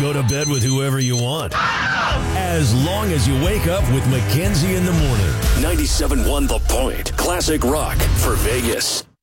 Go to bed with whoever you want. As long as you wake up with Mackenzie in the morning. 97.1 The Point. Classic rock for Vegas.